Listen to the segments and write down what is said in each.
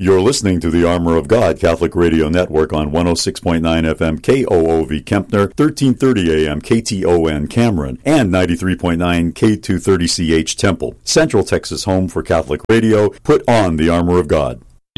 You're listening to the Armor of God Catholic Radio Network on 106.9 FM KOOV Kempner, 1330 AM KTON Cameron, and 93.9 K230CH Temple. Central Texas home for Catholic radio. Put on the Armor of God.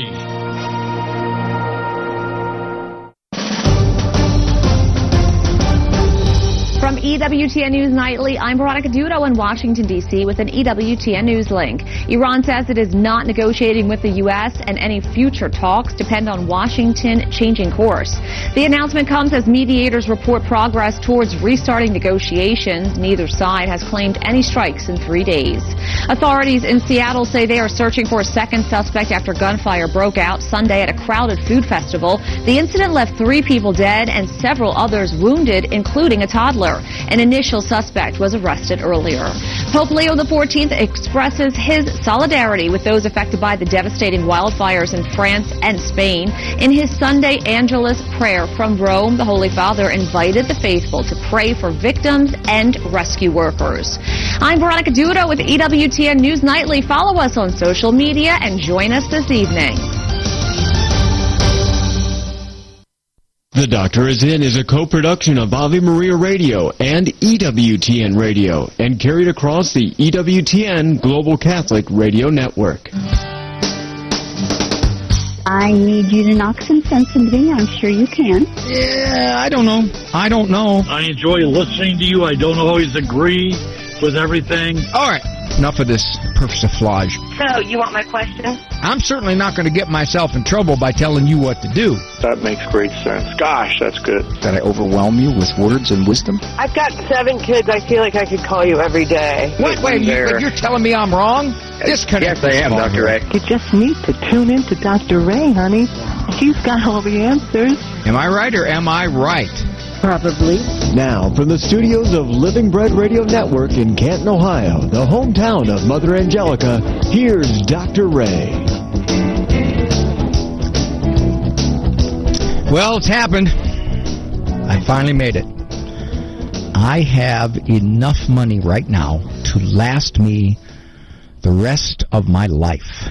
From EWTN News Nightly, I'm Veronica Dudo in Washington, D.C. with an EWTN News link. Iran says it is not negotiating with the U.S. and any future talks depend on Washington changing course. The announcement comes as mediators report progress towards restarting negotiations. Neither side has claimed any strikes in 3 days. Authorities in Seattle say they are searching for a second suspect after gunfire broke out Sunday at a crowded food festival. The incident left 3 people dead and several others wounded, including a toddler. An initial suspect was arrested earlier. Pope Leo XIV expresses his solidarity with those affected by the devastating wildfires in France and Spain. In his Sunday Angelus prayer from Rome, the Holy Father invited the faithful to pray for victims and rescue workers. I'm Veronica Dudo with EWTN News Nightly. Follow us on social media and join us this evening. The Doctor Is In is a co-production of Ave Maria Radio and EWTN Radio and carried across the EWTN Global Catholic Radio Network. I need you to knock some sense into me. I'm sure you can. Yeah, I don't know. I enjoy listening to you. I don't always agree with everything. All right. Enough of this persiflage. So, you want my question? I'm certainly not going to get myself in trouble by telling you what to do. That makes great sense. Gosh, that's good. Did I overwhelm you with words and wisdom? I've got 7 kids. I feel like I could call you every day. Wait, you're telling me I'm wrong? Yes, I am, Dr. Ray. You just need to tune in to Dr. Ray, honey. She's got all the answers. Am I right or am I right? Probably. Now, from the studios of Living Bread Radio Network in Canton, Ohio, the hometown of Mother Angelica, here's Dr. Ray. Well, it's happened. I finally made it. I have enough money right now to last me the rest of my life.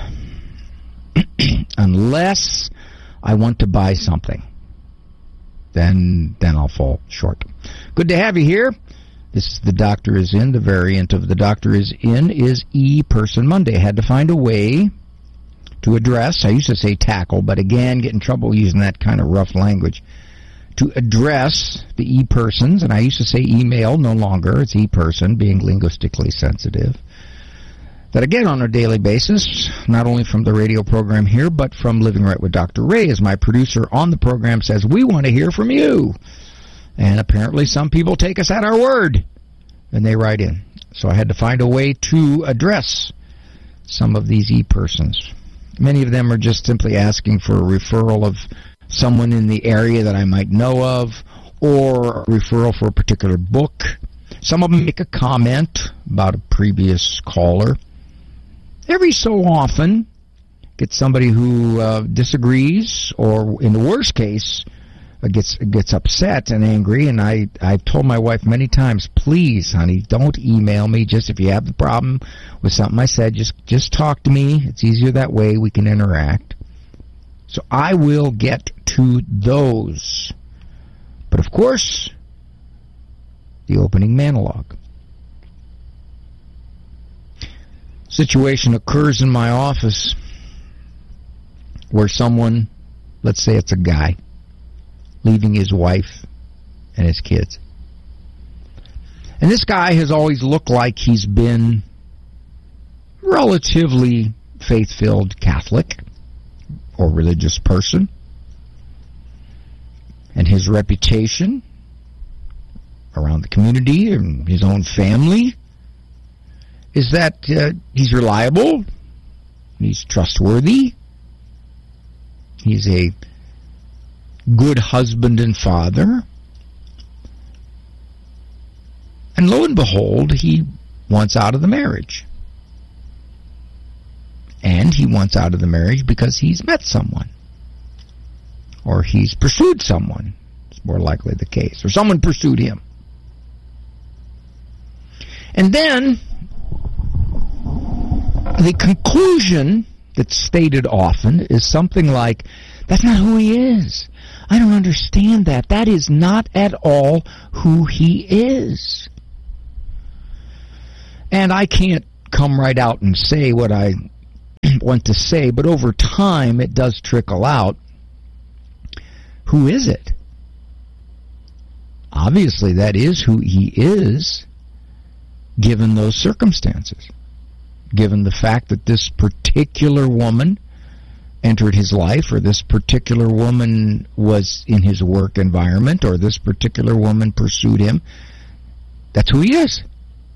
Unless I want to buy something. Then I'll fall short. Good to have you here. This is The Doctor Is In. The variant of The Doctor Is In is E-Person Monday. I had to find a way to address, I used to say tackle, but again, get in trouble using that kind of rough language, to address the E-Persons, and I used to say email, no longer. It's E-Person, being linguistically sensitive. That again, on a daily basis, not only from the radio program here, but from Living Right with Dr. Ray, as my producer on the program says, we want to hear from you. And apparently some people take us at our word, and they write in. So I had to find a way to address some of these E-Persons. Many of them are just simply asking for a referral of someone in the area that I might know of, or a referral for a particular book. Some of them make a comment about a previous caller. Every so often, get somebody who disagrees, or in the worst case, gets upset and angry. And I've told my wife many times, please, honey, don't email me. Just if you have the problem with something I said, just talk to me. It's easier that way. We can interact. So I will get to those. But of course, the opening monologue. Situation occurs in my office where someone, let's say it's a guy, leaving his wife and his kids. And this guy has always looked like he's been relatively faith-filled Catholic or religious person. And his reputation around the community and his own family is that he's reliable, he's trustworthy, he's a good husband and father, and lo and behold, he wants out of the marriage. And he wants out of the marriage because he's met someone, or he's pursued someone. It's more likely the case, or someone pursued him. And then the conclusion that's stated often is something like, that's not who he is. I don't understand that. That is not at all who he is. And I can't come right out and say what I want to say, but over time it does trickle out. Who is it? Obviously, that is who he is, given those circumstances. Given the fact that this particular woman entered his life, or this particular woman was in his work environment, or this particular woman pursued him, that's who he is.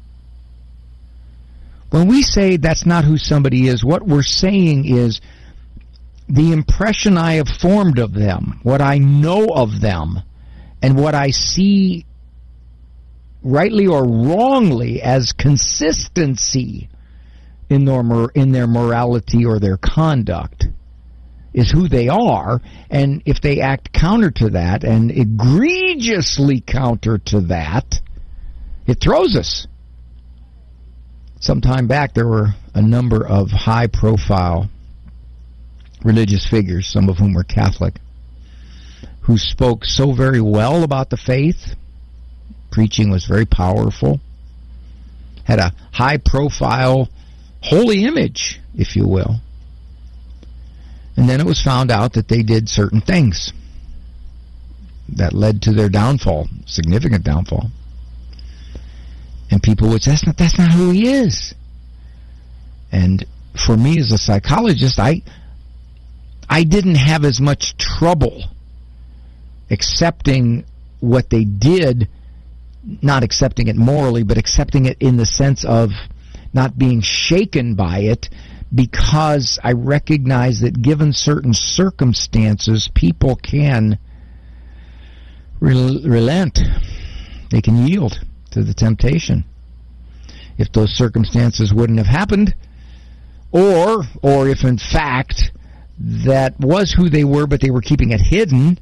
When we say that's not who somebody is, what we're saying is the impression I have formed of them, what I know of them, and what I see rightly or wrongly as consistency in their morality or their conduct is who they are. And if they act counter to that, and egregiously counter to that, it throws us. Some time back, there were a number of high-profile religious figures, some of whom were Catholic, who spoke so very well about the faith. Preaching was very powerful. Had a high-profile, holy image, if you will. And then it was found out that they did certain things that led to their downfall, significant downfall. And people would say, that's not who he is. And for me as a psychologist, I didn't have as much trouble accepting what they did, not accepting it morally, but accepting it in the sense of not being shaken by it, because I recognize that given certain circumstances, people can relent. They can yield to the temptation. If those circumstances wouldn't have happened, or if in fact that was who they were, but they were keeping it hidden,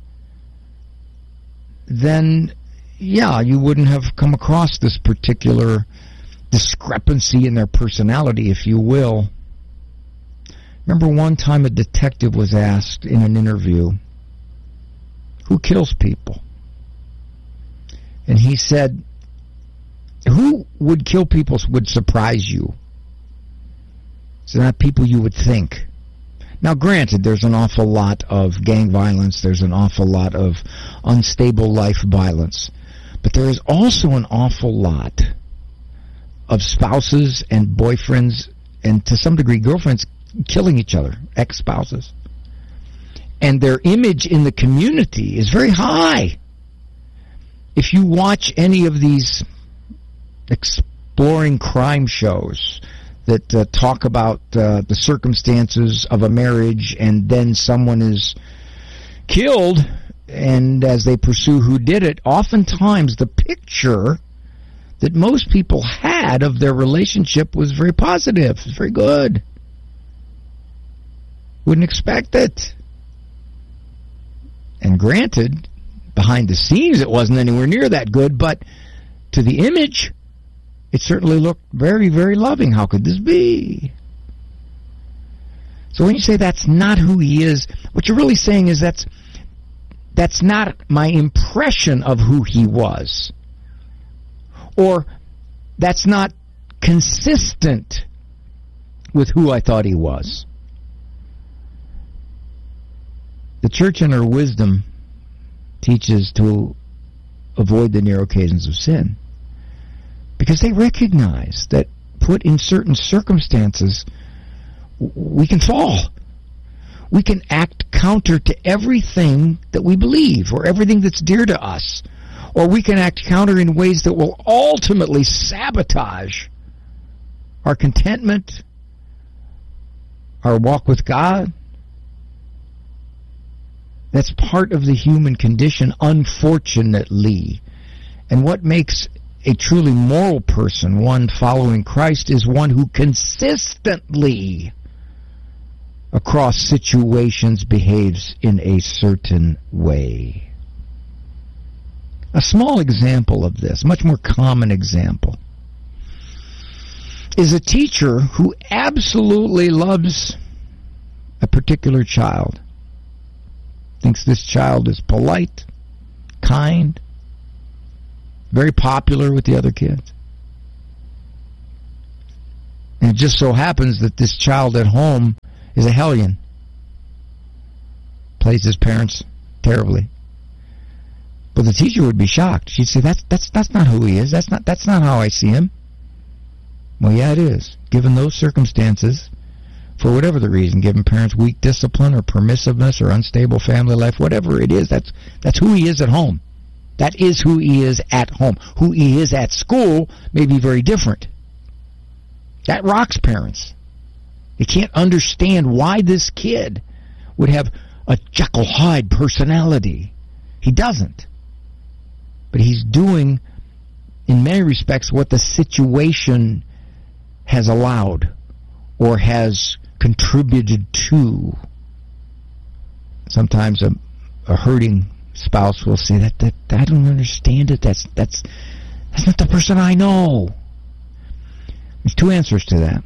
then yeah, you wouldn't have come across this particular discrepancy in their personality, if you will. Remember one time a detective was asked in an interview, who kills people? And he said, who would kill people would surprise you. It's not people you would think. Now, granted, there's an awful lot of gang violence. There's an awful lot of unstable life violence. But there is also an awful lot of spouses and boyfriends, and to some degree girlfriends, killing each other, ex-spouses. And their image in the community is very high. If you watch any of these exploring crime shows that talk about the circumstances of a marriage, and then someone is killed, and as they pursue who did it, oftentimes the picture that most people had of their relationship was very positive, was very good. Wouldn't expect it. And granted, behind the scenes it wasn't anywhere near that good, but to the image, it certainly looked very, very loving. How could this be? So when you say that's not who he is, what you're really saying is that's not my impression of who he was. Or that's not consistent with who I thought he was. The church in her wisdom teaches to avoid the near occasions of sin, because they recognize that put in certain circumstances, we can fall. We can act counter to everything that we believe or everything that's dear to us. Or we can act counter in ways that will ultimately sabotage our contentment, our walk with God. That's part of the human condition, unfortunately. And what makes a truly moral person, one following Christ, is one who consistently, across situations, behaves in a certain way. A small example of this, much more common example, is a teacher who absolutely loves a particular child. Thinks this child is polite, kind, very popular with the other kids. And it just so happens that this child at home is a hellion. Plays his parents terribly. But the teacher would be shocked. She'd say, that's not who he is. That's not how I see him. Well, yeah, it is. Given those circumstances, for whatever the reason, given parents weak discipline or permissiveness or unstable family life, whatever it is, that's who he is at home. That is who he is at home. Who he is at school may be very different. That rocks parents. They can't understand why this kid would have a Jekyll Hyde personality. He doesn't. But he's doing, in many respects, what the situation has allowed or has contributed to. Sometimes a hurting spouse will say that I don't understand it. That's not the person I know. There's two answers to that.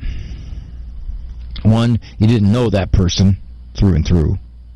One, you didn't know that person through and through.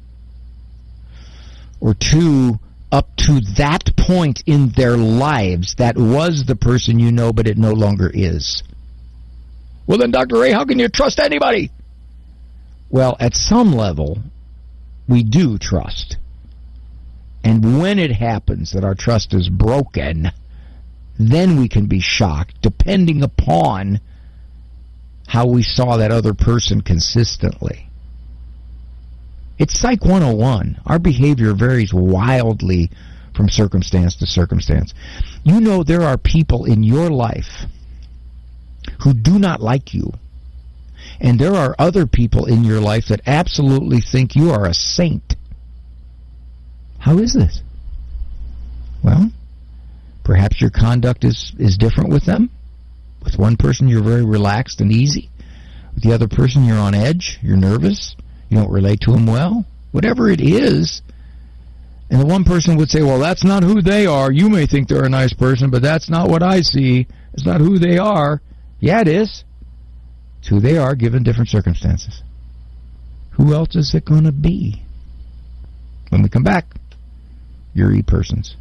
Or two, up to that point in their lives, that was the person you know, but it no longer is. Well then, Dr. Ray, how can you trust anybody? Well, at some level, we do trust. And when it happens that our trust is broken, then we can be shocked, depending upon how we saw that other person consistently. It's Psych 101. Our behavior varies wildly from circumstance to circumstance. You know there are people in your life who do not like you. And there are other people in your life that absolutely think you are a saint. How is this? Well, perhaps your conduct is different with them. With one person, you're very relaxed and easy. With the other person, you're on edge, you're nervous, you don't relate to them well. Whatever it is. And the one person would say, well, that's not who they are. You may think they're a nice person, but that's not what I see. It's not who they are. Yeah, it is. It's who they are given different circumstances. Who else is it going to be? When we come back, your E-persons.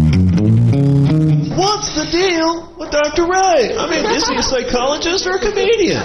What's the deal with Dr. Ray? I mean, is he a psychologist or a comedian?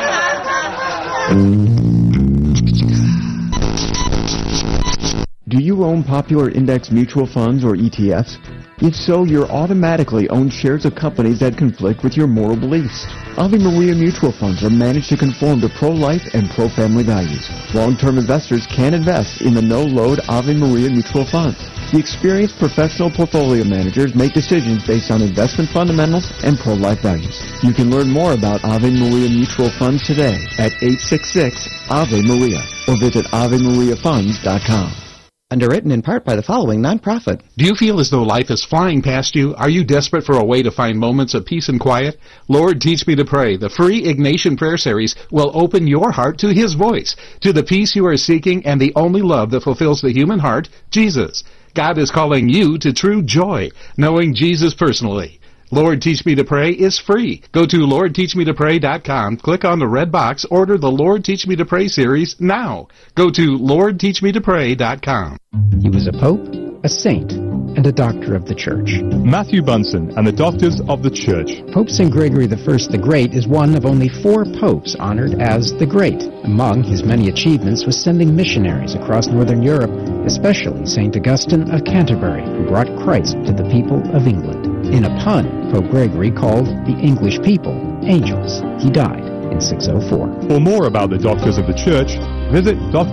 Do you own popular index mutual funds or ETFs? If so, you're automatically owned shares of companies that conflict with your moral beliefs. Ave Maria mutual funds are managed to conform to pro-life and pro-family values. Long-term investors can invest in the no-load Ave Maria mutual funds. The experienced professional portfolio managers make decisions based on investment fundamentals and pro-life values. You can learn more about Ave Maria mutual funds today at 866-AVE-MARIA or visit AveMariaFunds.com. Underwritten in part by the following nonprofit. Do you feel as though life is flying past you? Are you desperate for a way to find moments of peace and quiet? Lord, Teach Me to Pray, the free Ignatian prayer series, will open your heart to His voice, to the peace you are seeking and the only love that fulfills the human heart, Jesus. God is calling you to true joy, knowing Jesus personally. Lord, Teach Me to Pray is free. Go to LordTeachMeToPray.com, click on the red box, order the Lord Teach Me to Pray series now. Go to LordTeachMeToPray.com. He was a pope, a saint, and a doctor of the Church. Matthew Bunson and the Doctors of the Church. Pope St. Gregory I the Great is one of only 4 popes honored as the Great. Among his many achievements was sending missionaries across northern Europe, especially St. Augustine of Canterbury, who brought Christ to the people of England. In a pun, Pope Gregory called the English people angels. He died in 604. For more about the Doctors of the Church, visit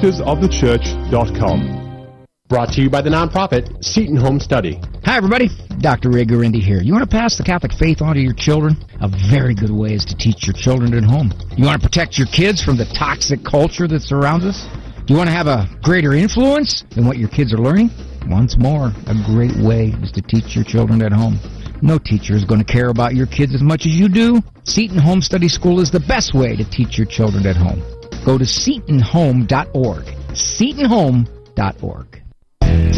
doctorsofthechurch.com. Brought to you by the nonprofit Seton Home Study. Hi, everybody. Dr. Ray Guarendi here. You want to pass the Catholic faith on to your children? A very good way is to teach your children at home. You want to protect your kids from the toxic culture that surrounds us? Do you want to have a greater influence than what your kids are learning? Once more, a great way is to teach your children at home. No teacher is going to care about your kids as much as you do. Seton Home Study School is the best way to teach your children at home. Go to SetonHome.org. SetonHome.org.